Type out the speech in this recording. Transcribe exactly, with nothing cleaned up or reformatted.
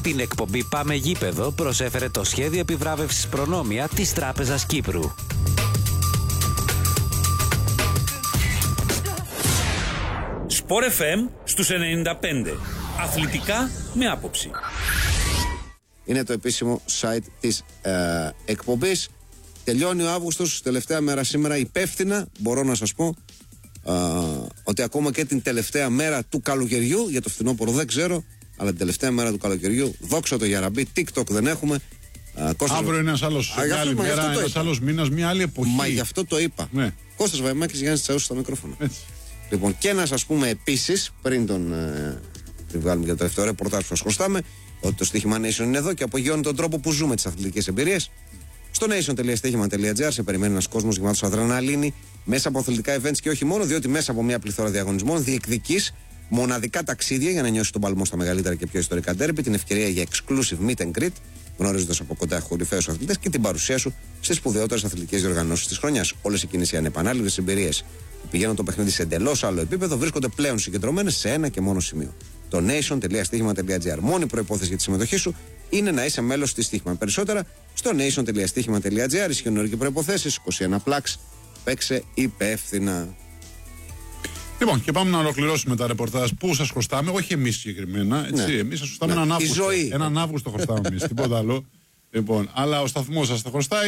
Την εκπομπή Πάμε Γήπεδο προσέφερε το σχέδιο επιβράβευσης προνόμια της Τράπεζας Κύπρου. Σπορ εφ εμ στους ενενήντα πέντε. Αθλητικά με άποψη. Είναι το επίσημο site της ε, εκπομπής. Τελειώνει ο Αύγουστος, τελευταία μέρα σήμερα, υπεύθυνα μπορώ να σας πω ε, ότι ακόμα και την τελευταία μέρα του καλοκαιριού, για το φθινόπωρο δεν ξέρω, αλλά την τελευταία μέρα του καλοκαιριού, δόξα τω Γιαραμπή, TikTok δεν έχουμε. ε, Κώστας... Αύριο είναι ένας άλλος, μια άλλη μέρα, ένας άλλος μήνας, μια άλλη εποχή. Μα γι' αυτό το είπα. Ναι. Κώστας Βαϊμάκης, Γιάννης Τσαούσης στο μικρόφωνο. Έτσι. Λοιπόν, και να σας πούμε επίσης, πριν τον ε, την βγάλουμε για το τελευταίο ρεπορτάζ που σας χρωστάμε, ότι το στοίχημα Nation είναι εδώ και απογειώνει τον τρόπο που ζούμε τις αθλητικές εμπειρίες. Στο nation τελεία στοίχημα τελεία τζι άρ σε περιμένει ένας κόσμος γεμάτος αδρεναλίνη μέσα από αθλητικά events και όχι μόνο, διότι μέσα από μια πληθώρα διαγωνισμών διεκδικείς μοναδικά ταξίδια για να νιώσεις τον παλμό στα μεγαλύτερα και πιο ιστορικά ντέρμπι, την ευκαιρία για exclusive meet and greet, γνωρίζοντας από κοντά κορυφαίους αθλητές και την παρουσία σου στις σπουδαιότερες αθλητικές διοργανώσεις της χρονιάς. Όλες εκείνες οι ανεπανάληπτες εμπειρίες που πηγαίνουν το παιχνίδι σε εντελώς άλλο επίπεδο βρίσκονται πλέον συγκεντρωμένες σε ένα και μόνο σημείο. Το nation τελεία στοίχημα τελεία τζι άρ. Μόνη προϋπόθεση για τη συμμετοχή σου είναι να είσαι μέλος της Στοίχημα. Περισσότερα στο nation τελεία στοίχημα τελεία τζι άρ. Ισχύουν όροι και προϋποθέσεις. είκοσι ένα πλάξ. Παίξε υπεύθυνα. Λοιπόν, και πάμε να ολοκληρώσουμε τα ρεπορτάζ που σας χρωστάμε. Όχι εμείς συγκεκριμένα. Έτσι. Ναι. Εμείς σας χρωστάμε ναι. έναν Αύγουστο. Έναν Αύγουστο χρωστάμε εμείς. Τίποτα άλλο. Λοιπόν, αλλά ο σταθμός σας τα χρωστάει.